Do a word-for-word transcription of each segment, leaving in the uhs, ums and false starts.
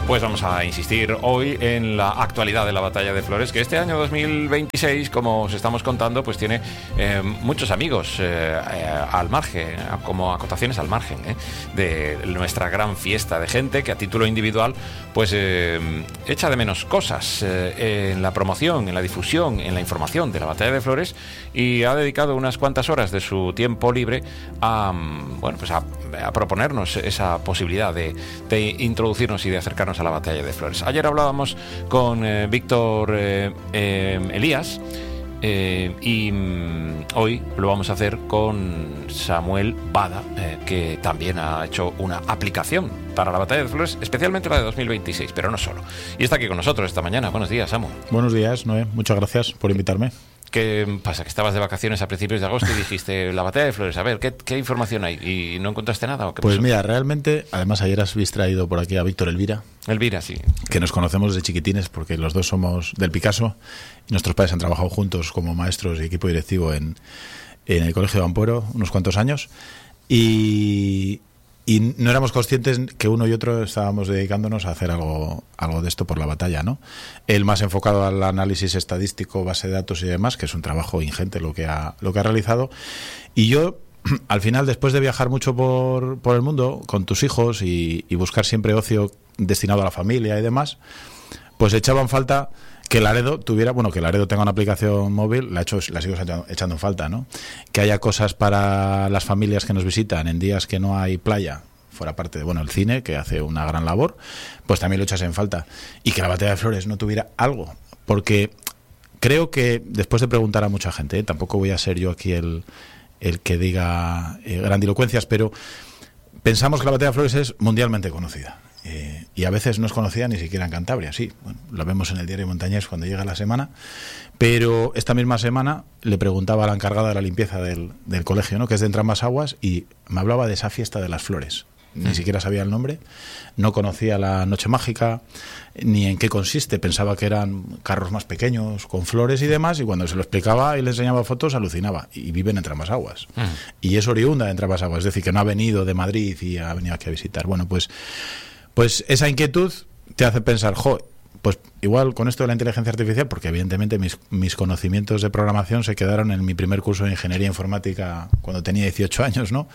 Pues vamos a insistir hoy en la actualidad de la Batalla de Flores, que este año dos mil veintiséis, como os estamos contando, pues tiene eh, muchos amigos eh, eh, al margen, como acotaciones al margen eh, de nuestra gran fiesta, de gente que a título individual pues eh, echa de menos cosas eh, en la promoción, en la difusión, en la información de la Batalla de Flores, y ha dedicado unas cuantas horas de su tiempo libre a, bueno, pues a, a proponernos esa posibilidad de, de introducirnos y de acercarnos a la Batalla de Flores. Ayer hablábamos con eh, Víctor eh, eh, Elías eh, y mm, hoy lo vamos a hacer con Samuel Bada, eh, que también ha hecho una aplicación para la Batalla de Flores, especialmente la de dos mil veintiséis, pero no solo. Y está aquí con nosotros esta mañana. Buenos días, Samu. Buenos días, Noé. Muchas gracias por invitarme. ¿Qué pasa? Que estabas de vacaciones a principios de agosto y dijiste la Batalla de Flores, a ver, ¿qué, qué información hay? ¿Y no encontraste nada? ¿O qué pues pasó? Mira, realmente, además ayer has traído por aquí a Víctor Elvira. Elvira, sí. Que nos conocemos desde chiquitines porque los dos somos del Picasso y nuestros padres han trabajado juntos como maestros y equipo directivo en, en el Colegio de Ampuero unos cuantos años. Y... Y no éramos conscientes que uno y otro estábamos dedicándonos a hacer algo, algo de esto por la batalla, ¿no? Él más enfocado al análisis estadístico, base de datos y demás, que es un trabajo ingente lo que ha, lo que ha realizado. Y yo, al final, después de viajar mucho por, por el mundo con tus hijos y, y buscar siempre ocio destinado a la familia y demás, pues echaban falta que Laredo tuviera, bueno, que Laredo tenga una aplicación móvil, la, hecho, la sigo echando en falta, ¿no? Que haya cosas para las familias que nos visitan en días que no hay playa, fuera parte de, bueno, el cine, que hace una gran labor, pues también lo echas en falta. Y que la Batalla de Flores no tuviera algo, porque creo que, después de preguntar a mucha gente, ¿eh? Tampoco voy a ser yo aquí el, el que diga eh, grandilocuencias, pero pensamos que la Batalla de Flores es mundialmente conocida. Eh, y a veces no es conocida ni siquiera en Cantabria, sí, bueno, lo vemos en el diario Montañés cuando llega la semana, pero esta misma semana le preguntaba a la encargada de la limpieza del, del colegio, ¿no?, que es de Entrambas-Aguas, y me hablaba de esa fiesta de las flores. Ni siquiera sabía el nombre, no conocía la Noche Mágica, ni en qué consiste, pensaba que eran carros más pequeños, con flores y demás, y cuando se lo explicaba y le enseñaba fotos, alucinaba. Y vive en Entrambas-Aguas. Mm. Y es oriunda de Entrambas-Aguas, es decir, que no ha venido de Madrid y ha venido aquí a visitar. Bueno, pues, pues esa inquietud te hace pensar, jo, pues igual con esto de la inteligencia artificial, porque evidentemente mis, mis conocimientos de programación se quedaron en mi primer curso de ingeniería informática cuando tenía dieciocho años, ¿no?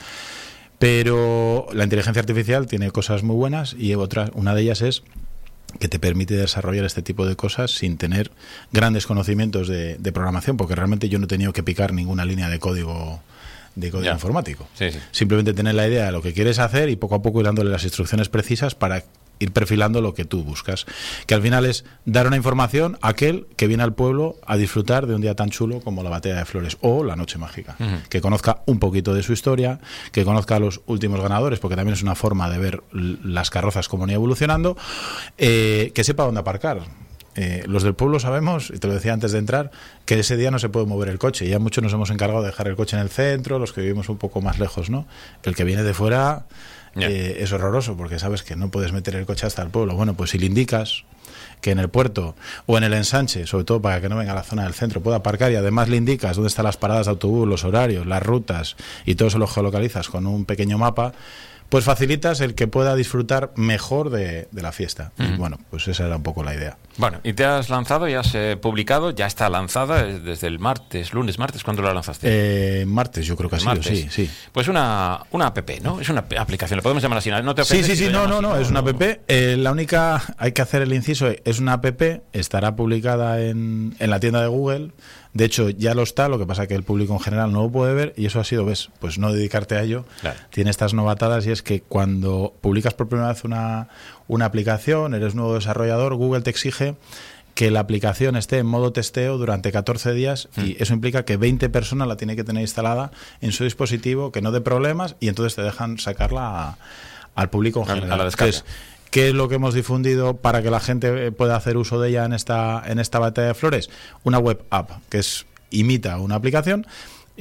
Pero la inteligencia artificial tiene cosas muy buenas y otra, una de ellas es que te permite desarrollar este tipo de cosas sin tener grandes conocimientos de, de programación, porque realmente yo no he tenido que picar ninguna línea de código de código ya. informático. Sí, sí. Simplemente tener la idea de lo que quieres hacer y poco a poco ir dándole las instrucciones precisas para ir perfilando lo que tú buscas, que al final es dar una información a aquel que viene al pueblo a disfrutar de un día tan chulo como la Batalla de Flores o la Noche Mágica, uh-huh. que conozca un poquito de su historia, que conozca a los últimos ganadores, porque también es una forma de ver las carrozas cómo han ido evolucionando, eh, que sepa dónde aparcar. Eh, los del pueblo sabemos, y te lo decía antes de entrar, que ese día no se puede mover el coche. Ya muchos nos hemos encargado de dejar el coche en el centro, los que vivimos un poco más lejos, ¿no? El que viene de fuera yeah. eh, es horroroso, porque sabes que no puedes meter el coche hasta el pueblo. Bueno, pues si le indicas que en el puerto o en el ensanche, sobre todo para que no venga a la zona del centro, pueda aparcar, y además le indicas dónde están las paradas de autobús, los horarios, las rutas, y todo eso lo geolocalizas con un pequeño mapa, pues facilitas el que pueda disfrutar mejor de, de la fiesta. Mm. Y bueno, pues esa era un poco la idea. Bueno, y te has lanzado, ya has eh, publicado, ya está lanzada desde el martes, lunes, martes, ¿cuándo la lanzaste? Eh, martes, yo creo que ha sido, sí, sí. Pues una, una app, ¿no? Es una aplicación, le podemos llamar así. ¿No te sí, sí, sí, si no, no, así, no, no, es una app. Eh, la única, hay que hacer el inciso, es una app, estará publicada en, en la tienda de Google. De hecho, ya lo está, lo que pasa es que el público en general no lo puede ver, y eso ha sido, ves, pues no dedicarte a ello. Claro. Tiene estas novatadas, y es que cuando publicas por primera vez una, una aplicación, eres nuevo desarrollador, Google te exige que la aplicación esté en modo testeo durante catorce días, mm. y eso implica que veinte personas la tienen que tener instalada en su dispositivo, que no dé problemas, y entonces te dejan sacarla a, al público en general. A la descarga. Entonces, ¿qué es lo que hemos difundido para que la gente pueda hacer uso de ella en esta, en esta Batalla de Flores? Una web app, que es imita una aplicación,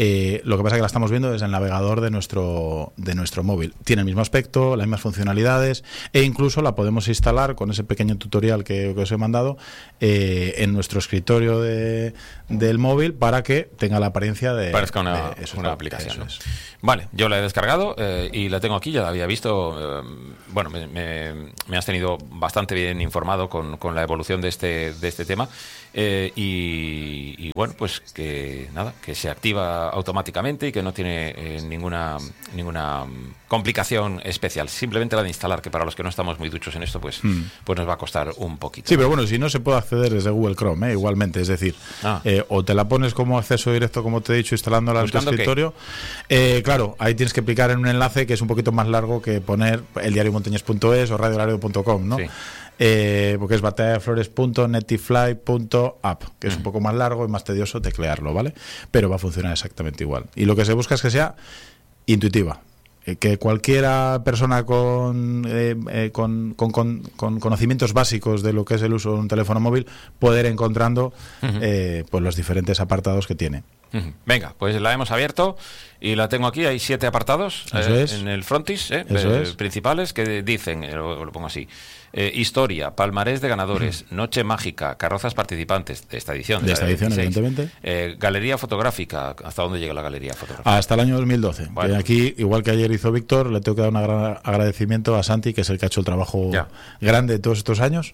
Eh, lo que pasa es que la estamos viendo desde el navegador de nuestro, de nuestro móvil. Tiene el mismo aspecto, las mismas funcionalidades, e incluso la podemos instalar con ese pequeño tutorial que, que os he mandado eh, en nuestro escritorio de, del móvil para que tenga la apariencia de... Parezca una, de eso, una eso aplicación. ¿no? es. Vale, yo la he descargado eh, y la tengo aquí, ya la había visto. Eh, bueno, me, me, me has tenido bastante bien informado con, con la evolución de este, de este tema. Eh, y, y bueno, pues que nada, que se activa automáticamente y que no tiene eh, ninguna ninguna complicación especial, simplemente la de instalar, que para los que no estamos muy duchos en esto, pues, mm. pues nos va a costar un poquito. Sí, pero bueno, si no se puede acceder desde Google Chrome, ¿eh? Igualmente, es decir, ah. eh, o te la pones como acceso directo, como te he dicho, instalándola en tu escritorio. Eh, claro, ahí tienes que picar en un enlace que es un poquito más largo que poner el diario montañés punto es o radio laredo punto com, ¿no? Sí. Eh, porque es batalla de flores punto netifly punto app, que es un poco más largo y más tedioso teclearlo, ¿vale? Pero va a funcionar exactamente igual. Y lo que se busca es que sea intuitiva. Eh, que cualquiera persona con, eh, eh, con, con, con, con conocimientos básicos de lo que es el uso de un teléfono móvil pueda ir encontrando uh-huh. eh, pues los diferentes apartados que tiene. Uh-huh. Venga, pues la hemos abierto y la tengo aquí. Hay siete apartados eh, en el frontis eh, eh, es. principales que dicen, eh, lo, lo pongo así: eh, historia, palmarés de ganadores, uh-huh. noche mágica, carrozas participantes de esta edición. De, de esta edición, evidentemente. Eh, galería fotográfica. ¿Hasta dónde llega la galería fotográfica? Hasta el año dos mil doce. Bueno. Aquí, igual que ayer hizo Víctor, le tengo que dar un agra- agradecimiento a Santi, que es el que ha hecho el trabajo ya. grande de todos estos años.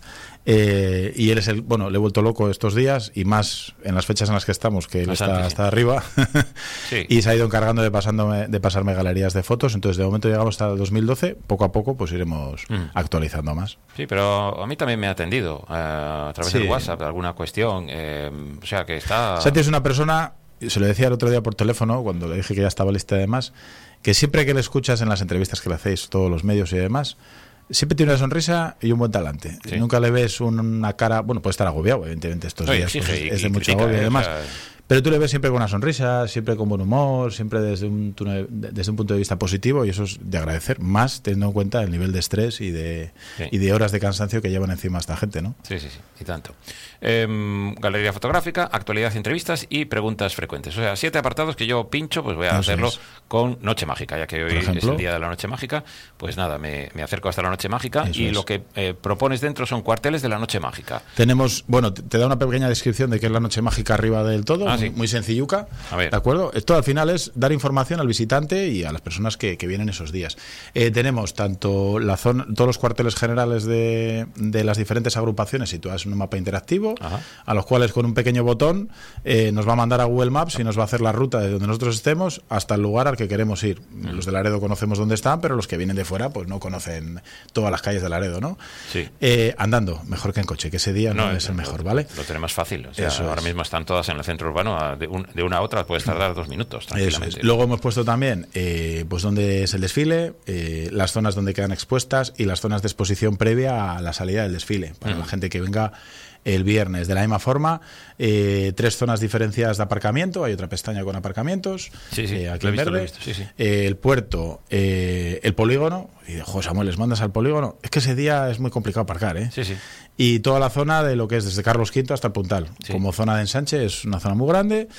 Eh, y él es el, bueno, le he vuelto loco estos días y más en las fechas en las que estamos, que él está, Santi, sí. está arriba sí. y se ha ido encargando de, pasándome, de pasarme galerías de fotos. Entonces de momento llegamos hasta el dos mil doce, poco a poco pues iremos mm. actualizando más. Sí, pero a mí también me ha atendido eh, a través sí. del WhatsApp alguna cuestión, eh, o sea que está... Santi es una persona, se lo decía el otro día por teléfono cuando le dije que ya estaba lista y demás, que siempre que le escuchas en las entrevistas que le hacéis todos los medios y demás, siempre tiene una sonrisa y un buen talante. Sí. Nunca le ves una cara... Bueno, puede estar agobiado, evidentemente, estos Oye, días sí, pues, sí, es, es de y mucho critica, agobio y demás. O sea... Pero tú le ves siempre con una sonrisa, siempre con buen humor, siempre desde un, desde un punto de vista positivo, y eso es de agradecer, más teniendo en cuenta el nivel de estrés y de, sí. y de horas de cansancio que llevan encima esta gente, ¿no? Sí, sí, sí, y tanto. Eh, galería fotográfica, actualidad y entrevistas y preguntas frecuentes. O sea, siete apartados que yo pincho, pues voy a eso hacerlo es. con Noche Mágica, ya que hoy es el día de la Noche Mágica. Pues nada, me, me acerco hasta la Noche Mágica eso y es. lo que eh, propones dentro son cuarteles de la Noche Mágica. Tenemos, bueno, te, te da una pequeña descripción de qué es la Noche Mágica arriba del todo, ah, muy, sí. muy sencilluca. A ver. ¿De acuerdo? Esto al final es dar información al visitante y a las personas que, que vienen esos días. Eh, tenemos tanto la zona, todos los cuarteles generales de, de las diferentes agrupaciones situadas en un mapa interactivo, ajá. a los cuales con un pequeño botón eh, nos va a mandar a Google Maps y nos va a hacer la ruta de donde nosotros estemos hasta el lugar al que queremos ir. Mm. Los de Laredo conocemos dónde están, pero los que vienen de fuera pues no conocen todas las calles de Laredo, ¿no? Sí. Eh, andando, mejor que en coche, que ese día no, no es el mejor, ¿vale? Lo tenemos fácil. O sea, ahora es. mismo están todas en el centro urbano de, un, de una a otra puedes tardar dos minutos tranquilamente. Es. Luego hemos puesto también eh, pues dónde es el desfile, eh, las zonas donde quedan expuestas y las zonas de exposición previa a la salida del desfile para uh-huh. la gente que venga el viernes. De la misma forma, eh, tres zonas diferenciadas de aparcamiento, hay otra pestaña con aparcamientos, sí, sí, eh, aquí en visto, verde, sí, sí. Eh, el puerto, eh, el polígono, y José Samuel, ¿les mandas al polígono? Es que ese día es muy complicado aparcar, ¿eh? Sí, sí. Y toda la zona de lo que es desde Carlos quinto hasta el Puntal, sí. como zona de ensanche, es una zona muy grande.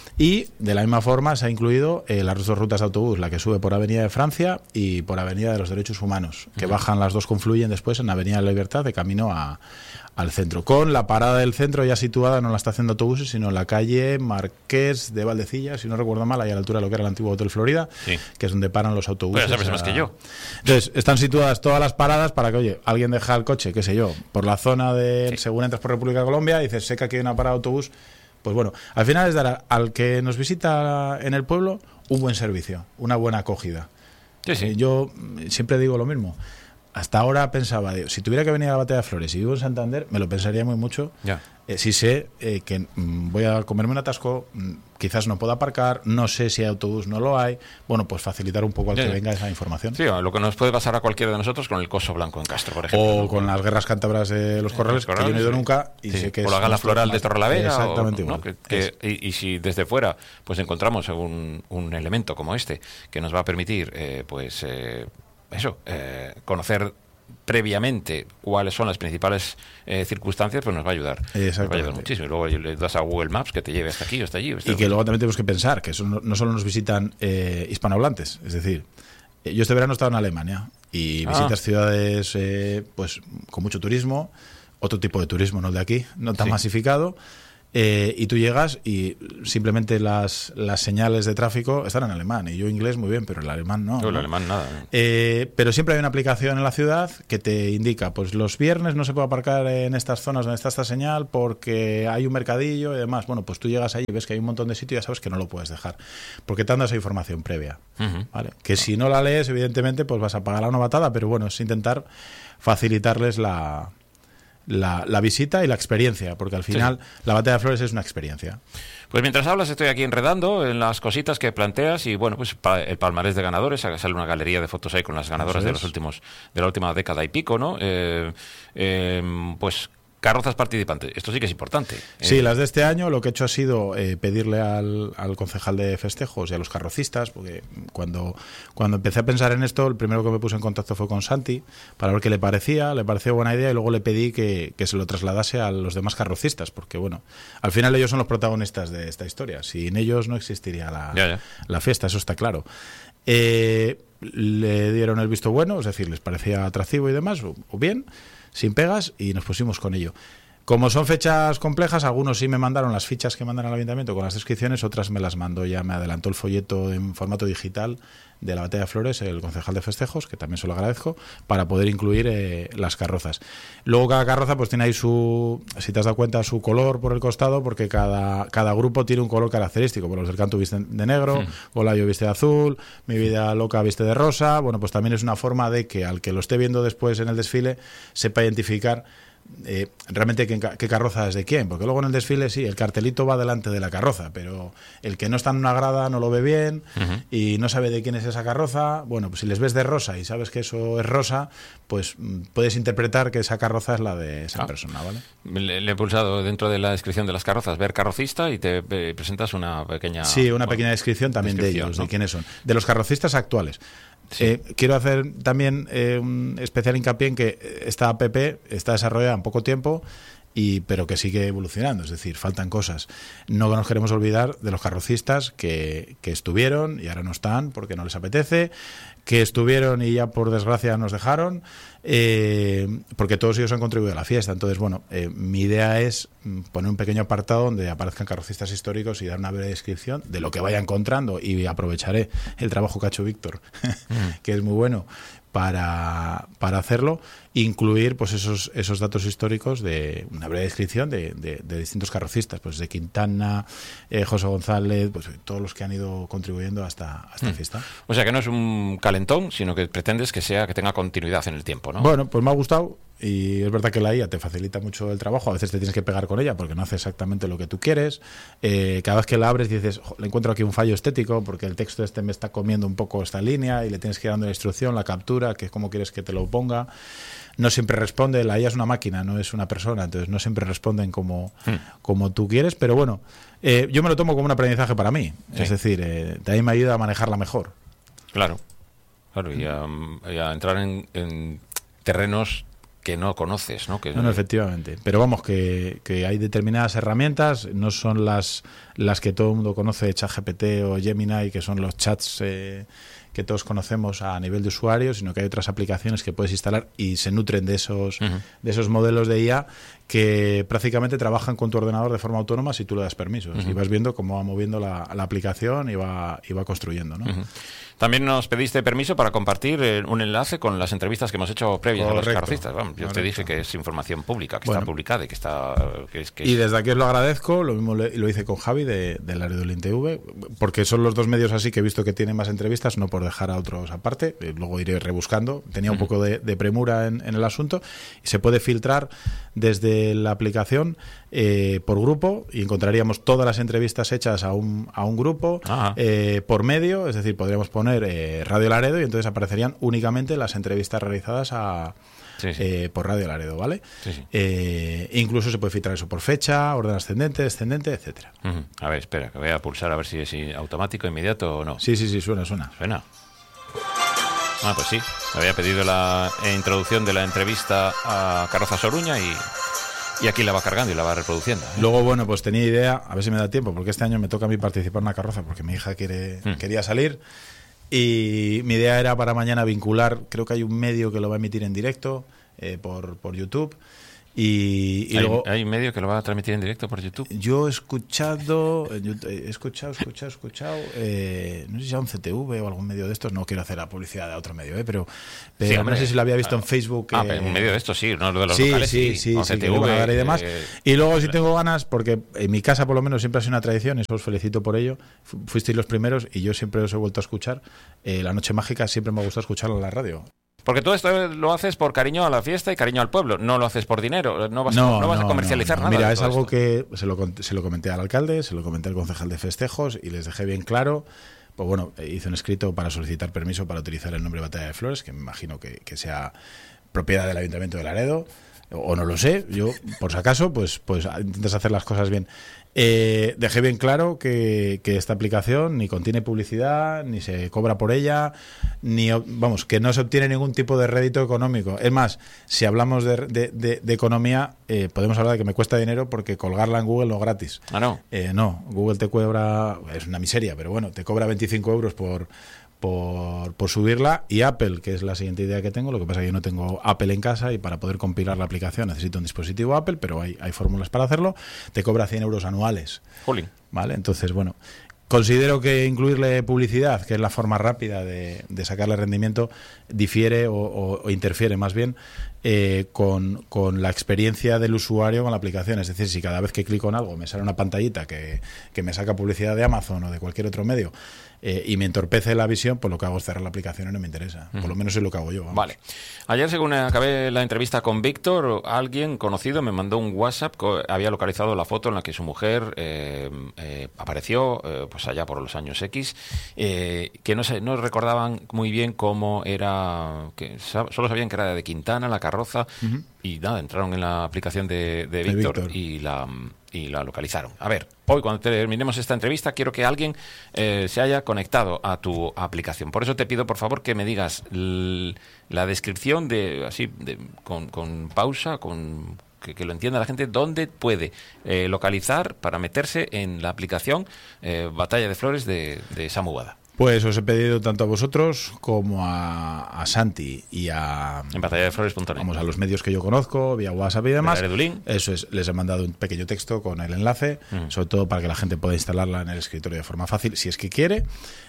Y de la misma forma se ha incluido eh, las dos rutas de autobús, la que sube por Avenida de Francia y por Avenida de los Derechos Humanos, que uh-huh. bajan las dos, confluyen después en Avenida de la Libertad de camino a, al centro, con la parada del centro ya situada no en la estación de autobuses, sino en la calle Marqués de Valdecilla, si no recuerdo mal, ahí a la altura de lo que era el antiguo Hotel Florida, sí. que es donde paran los autobuses. Pues sabes más que yo. Entonces, están situadas todas las paradas para que, oye, alguien deja el coche, qué sé yo, por la zona de, sí. según entras por República de Colombia, y dices, sé que aquí hay una parada de autobús. Pues bueno, al final es dar al que nos visita en el pueblo un buen servicio, una buena acogida. Sí, sí. Eh, yo siempre digo lo mismo. Hasta ahora pensaba, digo, si tuviera que venir a la Batalla de Flores y vivo en Santander, me lo pensaría muy mucho. Ya. Eh, si sé eh, que mm, voy a comerme un atasco, mm, quizás no pueda aparcar, no sé si hay autobús, no lo hay. Bueno, pues facilitar un poco al ya, que venga esa información. Sí, lo que nos puede pasar a cualquiera de nosotros con el Coso Blanco en Castro, por ejemplo. O ¿no? con las guerras cántabras de los Corrales, los Corrales que yo no he ido sí. nunca. Y sí. sé que o la gala floral de Torrelavega. Exactamente o, igual. ¿no? que, que, y, y si desde fuera pues encontramos un, un elemento como este que nos va a permitir, eh, pues, eh, eso, eh, conocer previamente cuáles son las principales eh, circunstancias, pues nos va a ayudar. Nos va a ayudar muchísimo. Y luego le das a Google Maps que te lleve hasta aquí o hasta allí. O hasta y que luego también tenemos que pensar que eso no, no solo nos visitan eh, hispanohablantes, es decir, yo este verano he estado en Alemania y Ah. visitas ciudades eh, pues con mucho turismo, otro tipo de turismo, no el de aquí, no tan Sí. masificado. Eh, y tú llegas y simplemente las, las señales de tráfico están en alemán. Y yo inglés muy bien, pero el alemán no. Yo el ¿no? alemán nada. Eh, pero siempre hay una aplicación en la ciudad que te indica, pues los viernes no se puede aparcar en estas zonas donde está esta señal porque hay un mercadillo y demás. Bueno, pues tú llegas ahí y ves que hay un montón de sitios y ya sabes que no lo puedes dejar. Porque te han dado esa información previa. Uh-huh. ¿Vale? Que si no la lees, evidentemente, pues vas a pagar la novatada, pero bueno, es intentar facilitarles la... La, la visita y la experiencia, porque al final sí. La batalla de Flores es una experiencia. Pues mientras hablas estoy aquí enredando en las cositas que planteas y bueno, pues el palmarés de ganadores, sale una galería de fotos ahí con las ganadoras de los últimos de la última década y pico, ¿no? Eh, eh, pues carrozas participantes, esto sí que es importante. Sí, eh. las de este año lo que he hecho ha sido eh, pedirle al, al concejal de festejos y a los carrocistas, porque cuando, cuando empecé a pensar en esto, el primero que me puse en contacto fue con Santi, para ver qué le parecía, le pareció buena idea y luego le pedí que, que se lo trasladase a los demás carrocistas, porque bueno, al final ellos son los protagonistas de esta historia, sin ellos no existiría la, ya, ya. la fiesta, eso está claro. Eh, le dieron el visto bueno, es decir, les parecía atractivo y demás, o, o bien, sin pegas, y nos pusimos con ello. Como son fechas complejas, algunos sí me mandaron las fichas que mandan al ayuntamiento con las descripciones, otras me las mandó, ya me adelantó el folleto en formato digital de la Batalla de Flores, el concejal de festejos, que también se lo agradezco, para poder incluir eh, las carrozas. Luego cada carroza pues tiene ahí su, si te has dado cuenta, su color por el costado, porque cada, cada grupo tiene un color característico. Bueno, los del canto visten de negro, sí. Olayo viste de azul, Mi Vida Loca viste de rosa. Bueno, pues también es una forma de que al que lo esté viendo después en el desfile sepa identificar Eh, realmente qué, qué carroza es de quién, porque luego en el desfile sí, el cartelito va delante de la carroza, pero el que no está en una grada no lo ve bien uh-huh. y no sabe de quién es esa carroza. Bueno, pues si les ves de rosa y sabes que eso es rosa, pues puedes interpretar que esa carroza es la de esa ah. persona, ¿vale? Le, le he pulsado dentro de la descripción de las carrozas ver carrocista y te eh, presentas una pequeña... Sí, una bueno, pequeña descripción también descripción, de ellos, ¿no? De quiénes son. De los carrocistas actuales. Sí. Eh, quiero hacer también eh, un especial hincapié en que esta app está desarrollada en poco tiempo, y, pero que sigue evolucionando, es decir, faltan cosas. No nos queremos olvidar de los carrocistas que, que estuvieron y ahora no están porque no les apetece, que estuvieron y ya por desgracia nos dejaron, eh, porque todos ellos han contribuido a la fiesta. Entonces, bueno, eh, mi idea es poner un pequeño apartado donde aparezcan carrocistas históricos y dar una breve descripción de lo que vaya encontrando, y aprovecharé el trabajo que ha hecho Víctor, mm. que es muy bueno, para, para hacerlo, incluir pues esos, esos datos históricos de una breve descripción de, de, de distintos carrocistas, pues de Quintana, eh, José González, pues todos los que han ido contribuyendo hasta, hasta mm. la fiesta. O sea que no es un calentón, sino que pretendes que sea que tenga continuidad en el tiempo, ¿no? Bueno, pues me ha gustado. Y es verdad que la I A te facilita mucho el trabajo, a veces te tienes que pegar con ella porque no hace exactamente lo que tú quieres. Eh, cada vez que la abres dices, le encuentro aquí un fallo estético porque el texto este me está comiendo un poco esta línea, y le tienes que ir dando la instrucción, la captura, que es como quieres que te lo ponga. No siempre responde, la I A es una máquina, no es una persona, entonces no siempre responden como, hmm. como tú quieres, pero bueno, eh, yo me lo tomo como un aprendizaje para mí, sí. Es decir, eh, también me ayuda a manejarla mejor. Claro, claro, y a, y a entrar en, en terrenos que no conoces, ¿no? Que no, no, efectivamente. Pero vamos, que, que hay determinadas herramientas, no son las, las que todo el mundo conoce, ChatGPT o Gemini, que son los chats eh, que todos conocemos a nivel de usuario, sino que hay otras aplicaciones que puedes instalar y se nutren de esos, uh-huh. de esos modelos de I A que prácticamente trabajan con tu ordenador de forma autónoma si tú le das permisos. Uh-huh. Y vas viendo cómo va moviendo la, la aplicación y va, y va construyendo, ¿no? Uh-huh. También nos pediste permiso para compartir eh, un enlace con las entrevistas que hemos hecho previas. Correcto. A los carrocistas. Bueno, yo Correcto. Te dije que es información pública, que bueno. está publicada y que está... Que es, que es... Y desde aquí os lo agradezco, lo mismo le, lo hice con Javi de, de Laredo del I N T V, porque son los dos medios así que he visto que tienen más entrevistas, no por dejar a otros aparte, eh, luego iré rebuscando. Tenía un uh-huh. poco de, de premura en, en el asunto, y se puede filtrar desde la aplicación eh, por grupo, y encontraríamos todas las entrevistas hechas a un, a un grupo eh, por medio, es decir, podríamos poner Eh, Radio Laredo y entonces aparecerían únicamente las entrevistas realizadas a, sí, sí. Eh, por Radio Laredo, ¿vale? Sí, sí. Eh, incluso se puede filtrar eso por fecha, orden ascendente, descendente, etcétera. Uh-huh. A ver, espera, que voy a pulsar a ver si es automático, inmediato o no. Sí, sí, sí, suena, suena. Suena. Ah, pues sí. Me había pedido la introducción de la entrevista a Carroza Soruña y, y aquí la va cargando y la va reproduciendo, ¿eh? Luego, bueno, pues tenía idea, a ver si me da tiempo, porque este año me toca a mí participar en una carroza, porque mi hija quiere, mm. quería salir. Y mi idea era para mañana vincular, creo que hay un medio que lo va a emitir en directo eh, por, por YouTube. Y, y ¿Hay, luego ¿Hay un medio que lo va a transmitir en directo por YouTube? Yo he escuchado, he escuchado, escuchado, escuchado, eh, no sé si sea un C T V o algún medio de estos, no quiero hacer la publicidad de otro medio, eh, pero, pero sí, hombre, no sé si lo había visto claro. en Facebook. Ah, eh, un medio de estos sí, no lo de los sí, locales, sí, sí, sí, con sí, C T V que y demás. Eh, y luego si tengo ganas, porque en mi casa por lo menos siempre ha sido una tradición, y eso os felicito por ello, fuisteis los primeros y yo siempre os he vuelto a escuchar, eh, La Noche Mágica siempre me ha gustado escucharla en la radio. Porque tú esto lo haces por cariño a la fiesta y cariño al pueblo, no lo haces por dinero, no vas, no, no vas no, a comercializar no, no. nada. Mira, es algo esto. que se lo, se lo comenté al alcalde, se lo comenté al concejal de festejos y les dejé bien claro. Pues bueno, hice un escrito para solicitar permiso para utilizar el nombre Batalla de Flores, que me imagino que, que sea propiedad del Ayuntamiento de Laredo, o no lo sé, yo por si acaso, pues, pues intentas hacer las cosas bien. Eh, dejé bien claro que, que esta aplicación ni contiene publicidad, ni se cobra por ella, ni vamos, que no se obtiene ningún tipo de rédito económico. Es más, si hablamos de, de, de, de economía, eh, podemos hablar de que me cuesta dinero porque colgarla en Google no es gratis. Ah, no. Eh, no, Google te cobra, es una miseria, pero bueno, te cobra veinticinco euros por... Por, por subirla, y Apple, que es la siguiente idea que tengo, lo que pasa es que yo no tengo Apple en casa y para poder compilar la aplicación necesito un dispositivo Apple, pero hay, hay fórmulas para hacerlo, te cobra cien euros anuales. Jolín. ¿Vale? Entonces, bueno, considero que incluirle publicidad, que es la forma rápida de, de sacarle rendimiento, difiere o, o, o interfiere más bien eh, con, con la experiencia del usuario con la aplicación. Es decir, si cada vez que clico en algo me sale una pantallita que, que me saca publicidad de Amazon o de cualquier otro medio, Eh, y me entorpece la visión, pues lo que hago es cerrar la aplicación y no me interesa. Uh-huh. Por lo menos es lo que hago yo. Vamos. Vale. Ayer, según acabé la entrevista con Víctor, alguien conocido me mandó un WhatsApp que había localizado la foto en la que su mujer eh, eh, apareció, eh, pues allá por los años X, eh, que no se, no recordaban muy bien cómo era, que solo sabían que era de Quintana, la carroza, uh-huh. y nada, entraron en la aplicación de, de, de Víctor, Víctor y la... y la localizaron. A ver, hoy cuando terminemos esta entrevista quiero que alguien eh, se haya conectado a tu aplicación. Por eso te pido, por favor, que me digas l- la descripción de así de, con, con pausa, con que, que lo entienda la gente, dónde puede eh, localizar para meterse en la aplicación eh, Batalla de Flores de, de Samu Bada. Pues os he pedido tanto a vosotros como a, a Santi y a... En batalla de flores punto net. Vamos, a los medios que yo conozco, vía WhatsApp y demás. De Eso es, les he mandado un pequeño texto con el enlace, mm. sobre todo para que la gente pueda instalarla en el escritorio de forma fácil, si es que quiere.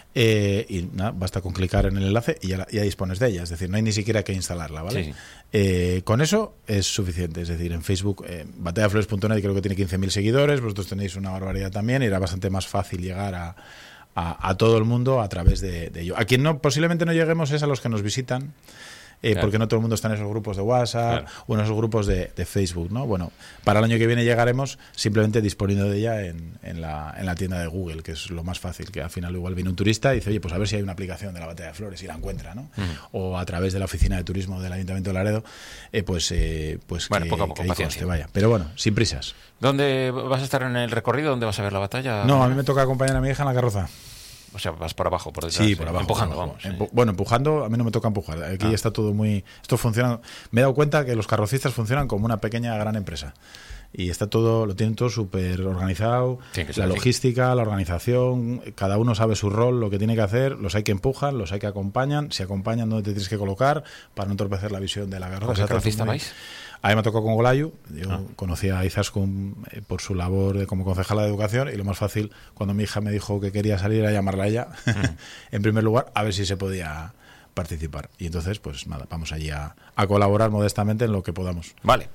Eh, y nada, basta con clicar en el enlace y ya, ya dispones de ella. Es decir, no hay ni siquiera que instalarla, ¿vale? Sí. Eh, con eso es suficiente. Es decir, en Facebook, eh, batalla de flores punto net creo que tiene quince mil seguidores, vosotros tenéis una barbaridad también, y era bastante más fácil llegar a... A, a todo el mundo a través de, de ello. A quien no posiblemente no lleguemos es a los que nos visitan, eh, claro. porque no todo el mundo está en esos grupos de WhatsApp, claro. o en esos grupos de, de Facebook, ¿no? Bueno, para el año que viene llegaremos simplemente disponiendo de ella en, en, la, en la tienda de Google, que es lo más fácil, que al final igual viene un turista y dice, oye, pues a ver si hay una aplicación de la Batalla de Flores y la encuentra, ¿no? Uh-huh. O a través de la oficina de turismo del Ayuntamiento de Laredo, eh, pues, eh, pues bueno, que, poco a poco, que paciencia. Conste, vaya. Pero bueno, sin prisas. ¿Dónde vas a estar en el recorrido? ¿Dónde vas a ver la batalla? No, a mí me toca acompañar a mi hija en la carroza. O sea, vas por abajo, por detrás. Sí, por abajo. Empujando, por abajo. vamos. Empu- bueno, empujando, a mí no me toca empujar. Aquí ah. está todo muy... Esto funciona... Me he dado cuenta que los carrocistas funcionan como una pequeña gran empresa. Y está todo, lo tienen todo súper organizado. La logística, la organización, cada uno sabe su rol, lo que tiene que hacer. Los hay que empujan, los hay que acompañan. Si acompañan, ¿dónde te tienes que colocar? Para no entorpecer la visión de la carroza. ¿Con qué carrocista vais? A mí me tocó con Golayu. Yo ah. conocí a Izaskun eh, por su labor de, como concejala de educación, y lo más fácil, cuando mi hija me dijo que quería salir, era llamarla a ella, mm. en primer lugar, a ver si se podía participar. Y entonces, pues nada, vamos allí a, a colaborar modestamente en lo que podamos. Vale.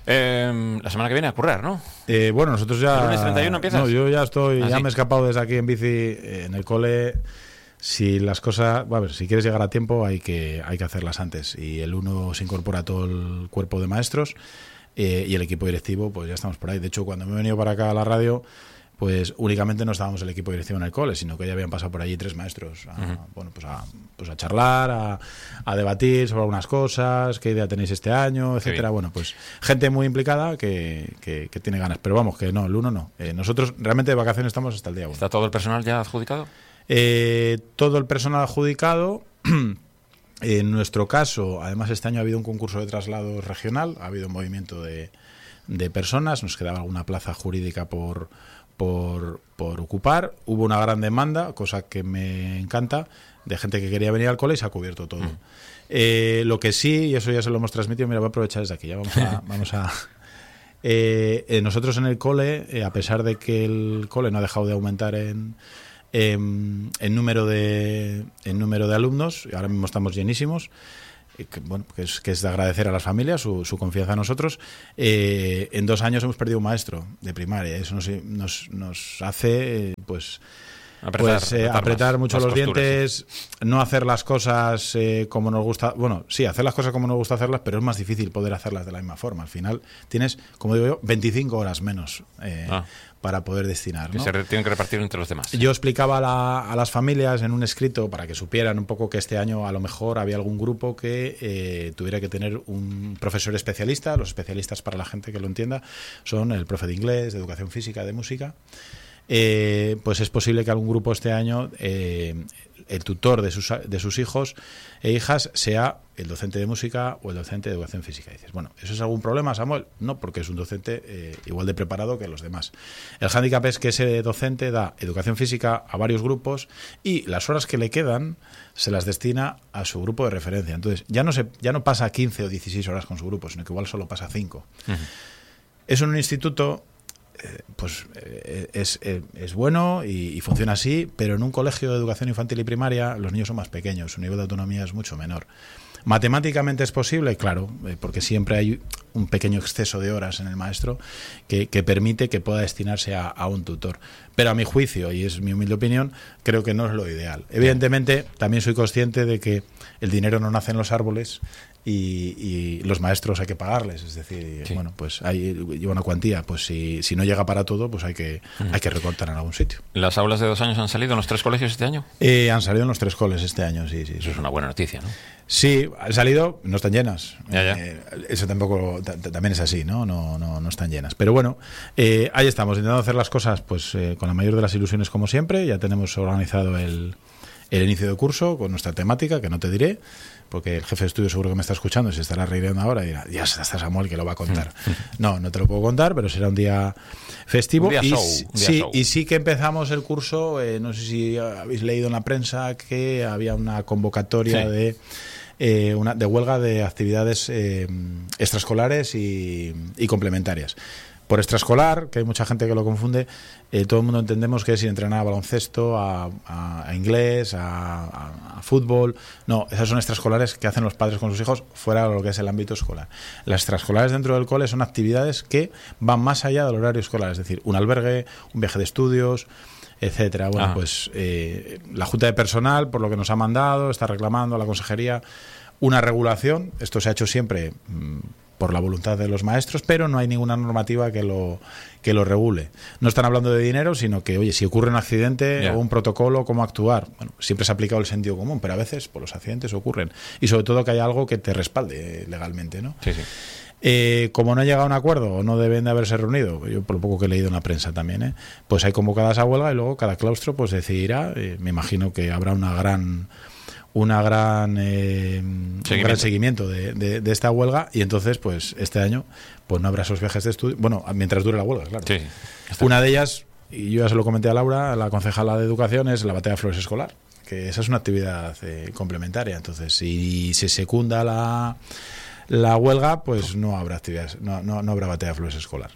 Eh, la semana que viene a currar, ¿no? Eh, bueno, nosotros ya... ¿El lunes treinta y uno empiezas? No, yo ya estoy, ¿Ah, ya sí? me he escapado desde aquí en bici, eh, en el cole... Si las cosas, a ver, si quieres llegar a tiempo hay que hay que hacerlas antes, y el uno se incorpora a todo el cuerpo de maestros, eh, y el equipo directivo, pues ya estamos por ahí. De hecho, cuando me he venido para acá a la radio, pues únicamente no estábamos el equipo directivo en el cole, sino que ya habían pasado por allí tres maestros a, uh-huh. bueno, pues a, pues a charlar, a, a debatir sobre algunas cosas, qué idea tenéis este año, etcétera. Bueno, pues gente muy implicada que, que, que tiene ganas, pero vamos, que no, el uno no. Eh, nosotros realmente de vacaciones estamos hasta el día uno. ¿Está todo el personal ya adjudicado? Eh, todo el personal adjudicado En nuestro caso, además, este año ha habido un concurso de traslados regional, ha habido un movimiento de, de personas, nos quedaba alguna plaza jurídica por, por, por ocupar. Hubo una gran demanda, cosa que me encanta, de gente que quería venir al cole y se ha cubierto todo. Mm. Eh, lo que sí, y eso ya se lo hemos transmitido, mira, voy a aprovechar desde aquí, ya vamos a... vamos a eh, eh, nosotros en el cole, eh, a pesar de que el cole no ha dejado de aumentar en... En, en número de en número de alumnos, ahora mismo estamos llenísimos, eh, que, bueno, que es, que es de agradecer a las familias su, su confianza en nosotros. Eh, en dos años hemos perdido un maestro de primaria, eso nos, nos, nos hace pues apretar, pues, eh, apretar, apretar más, mucho más los costuras, dientes, sí. No hacer las cosas eh, como nos gusta, bueno, sí, hacer las cosas como nos gusta hacerlas, pero es más difícil poder hacerlas de la misma forma. Al final tienes, como digo yo, veinticinco horas menos eh, ah. para poder destinar, que ¿no? se tienen que repartir entre los demás. Yo explicaba a, la, a las familias en un escrito para que supieran un poco que este año a lo mejor había algún grupo que eh, tuviera que tener un profesor especialista. Los especialistas, para la gente que lo entienda, son el profe de inglés, de educación física, de música. Eh, pues es posible que algún grupo este año eh, el tutor de sus, de sus hijos e hijas sea el docente de música o el docente de educación física. Y dices, bueno, ¿eso es algún problema, Samuel? No, porque es un docente eh, igual de preparado que los demás. El hándicap es que ese docente da educación física a varios grupos y las horas que le quedan se las destina a su grupo de referencia. Entonces ya no, se, ya no pasa quince o dieciséis horas con su grupo, sino que igual solo pasa cinco. Uh-huh. Eso en un instituto... Eh, pues eh, es, eh, es bueno y, y funciona así, pero en un colegio de educación infantil y primaria los niños son más pequeños, su nivel de autonomía es mucho menor. Matemáticamente es posible, claro, eh, porque siempre hay un pequeño exceso de horas en el maestro que, que permite que pueda destinarse a, a un tutor. Pero a mi juicio, y es mi humilde opinión, creo que no es lo ideal. Evidentemente, también soy consciente de que el dinero no nace en los árboles y, y los maestros hay que pagarles, es decir, sí. bueno, pues hay lleva una cuantía, pues si, si no llega para todo, pues hay que uh-huh. hay que recortar en algún sitio. ¿Las aulas de dos años han salido en los tres colegios este año? Eh, han salido en los tres coles este año, sí, sí. Eso sí. es una buena noticia, ¿no? Sí, han salido, no están llenas. Ya, ya. Eh, eso tampoco, t- también es así, ¿no? No, no, no están llenas. Pero bueno, eh, ahí estamos, intentando hacer las cosas pues eh, con la mayor de las ilusiones como siempre. Ya tenemos organizado el, el inicio de curso con nuestra temática, que no te diré, porque el jefe de estudio seguro que me está escuchando y se estará riendo ahora y dirá, ya está Samuel que lo va a contar. No, no te lo puedo contar, pero será un día festivo. Un día y, show, un día sí, show. Y sí que empezamos el curso, eh, no sé si habéis leído en la prensa que había una convocatoria sí. de... Eh, una, de huelga de actividades eh, extraescolares y, y complementarias. Por extraescolar, que hay mucha gente que lo confunde, eh, todo el mundo entendemos que es ir a entrenar a baloncesto, a, a, a inglés, a, a, a fútbol. No, esas son extraescolares que hacen los padres con sus hijos fuera de lo que es el ámbito escolar. Las extraescolares dentro del cole son actividades que van más allá del horario escolar, es decir, un albergue, un viaje de estudios, etcétera. Bueno, ah. pues eh, la Junta de Personal, por lo que nos ha mandado, está reclamando a la Consejería una regulación. Esto se ha hecho siempre mmm, por la voluntad de los maestros, pero no hay ninguna normativa que lo que lo regule. No están hablando de dinero, sino que, oye, si ocurre un accidente yeah. o un protocolo, ¿cómo actuar? Bueno, siempre se ha aplicado el sentido común, pero a veces por los accidentes ocurren. Y sobre todo que haya algo que te respalde legalmente, ¿no? Sí, sí. Eh, como no ha llegado a un acuerdo o no deben de haberse reunido, yo por lo poco que he leído en la prensa también, ¿eh? Pues hay convocadas a huelga y luego cada claustro pues decidirá, eh, me imagino que habrá una gran una gran eh, un gran seguimiento de, de, de esta huelga y entonces pues este año pues no habrá esos viajes de estudio, bueno, mientras dure la huelga, claro. Sí, una de ellas, y yo ya se lo comenté a Laura, la concejala de Educación, es la batalla de flores escolar, que esa es una actividad eh, complementaria, entonces si se secunda la la huelga, pues no habrá actividades, no, no, no habrá batalla de flores escolar.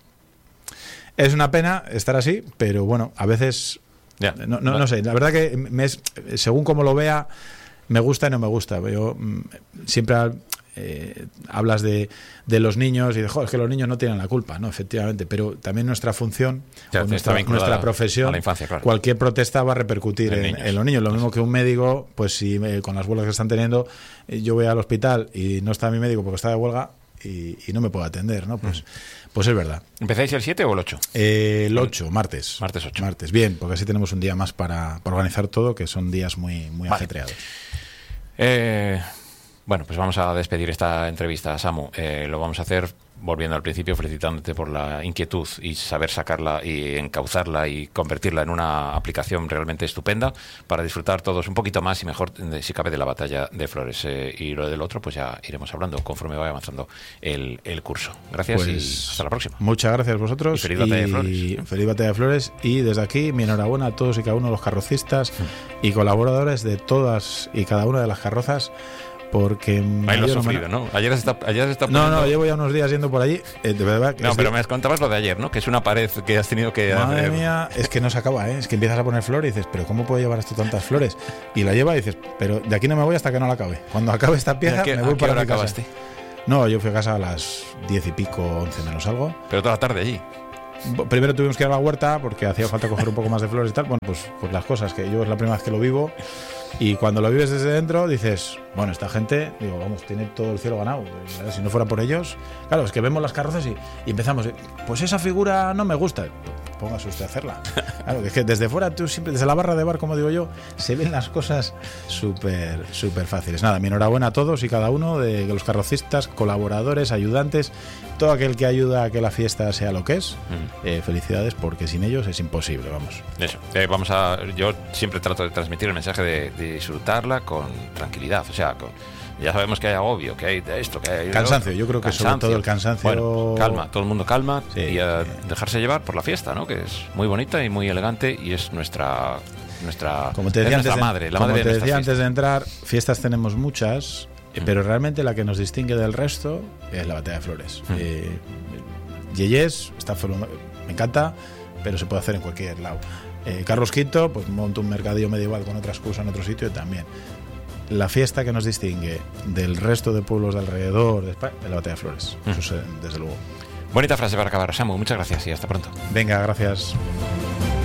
Es una pena estar así, pero bueno, a veces yeah. no, no, no sé, la verdad que me es, según como lo vea, me gusta y no me gusta. Yo siempre eh, hablas de, de los niños y de, joder, es que los niños no tienen la culpa, no, efectivamente, pero también nuestra función, ya, o nuestra, nuestra profesión, a la infancia, claro. Cualquier protesta va a repercutir en, en los niños. Lo mismo que un médico, pues si eh, con las huelgas que están teniendo, eh, yo voy al hospital y no está mi médico porque está de huelga y, y no me puedo atender, ¿no? Pues, mm. pues es verdad. ¿Empezáis el siete o el ocho? Eh, el ocho, martes. Martes ocho. Martes, bien, porque así tenemos un día más para, para organizar todo, que son días muy, muy vale. ajetreados. Eh, bueno, pues vamos a despedir esta entrevista, Samu. Eh, lo vamos a hacer volviendo al principio, felicitándote por la inquietud y saber sacarla y encauzarla y convertirla en una aplicación realmente estupenda para disfrutar todos un poquito más y mejor, si cabe, de la batalla de Flores. Eh, y lo del otro, pues ya iremos hablando conforme vaya avanzando el, el curso. Gracias pues, y hasta la próxima. Muchas gracias a vosotros. Y feliz batalla de Flores. Feliz batalla de Flores. Y desde aquí, mi enhorabuena a todos y cada uno de los carrocistas mm. y colaboradores de todas y cada una de las carrozas. Porque ahí lo he sufrido, ¿no? Ayer está, ayer está poniendo... No, no, llevo ya unos días yendo por allí. Eh, de verdad que no, pero me contabas lo de ayer, ¿no? Que es una pared que has tenido que... Madre hacer... mía, es que no se acaba, ¿eh? Es que empiezas a poner flores y dices, ¿pero cómo puedo llevar esto tantas flores? Y la lleva y dices, pero de aquí no me voy hasta que no la acabe. Cuando acabe esta pieza, qué, me voy para mi casa. Acabaste? No, yo fui a casa a las diez y pico, once menos algo. Pero toda la tarde allí. Primero tuvimos que ir a la huerta porque hacía falta coger un poco más de flores y tal. Bueno, pues, pues las cosas que yo es la primera vez que lo vivo. Y cuando lo vives desde dentro dices, bueno, esta gente, digo, vamos, tiene todo el cielo ganado. Si no fuera por ellos, claro, es que vemos las carrozas y, y empezamos, pues esa figura no me gusta. Póngase usted a hacerla. Claro, que es que desde fuera, tú siempre, desde la barra de bar, como digo yo, se ven las cosas súper, súper fáciles. Nada, mi enhorabuena a todos y cada uno de los carrocistas, colaboradores, ayudantes, todo aquel que ayuda a que la fiesta sea lo que es. Mm. Eh, felicidades, porque sin ellos es imposible, vamos. Eso, eh, vamos a, yo siempre trato de transmitir el mensaje de, de disfrutar con tranquilidad, o sea, con, ya sabemos que hay agobio, que hay de esto, que hay cansancio, de yo creo que cansancio. Sobre todo el cansancio. Bueno, calma, todo el mundo calma sí, y a dejarse llevar por la fiesta, ¿no? Que es muy bonita y muy elegante y es nuestra nuestra, como te decía es nuestra antes madre, de, la como madre te de decía antes de entrar, fiestas tenemos muchas, mm. pero realmente la que nos distingue del resto es la batalla de Flores. Mm. Eh, Yeyés, está me encanta, pero se puede hacer en cualquier lado. Eh, Carlos quinto, pues monta un mercadillo medieval con otra excusa en otro sitio y también. La fiesta que nos distingue del resto de pueblos de alrededor de España es la batalla de Flores. Mm. Eso es, desde luego. Bonita frase para acabar, Samu. Muchas gracias y hasta pronto. Venga, gracias.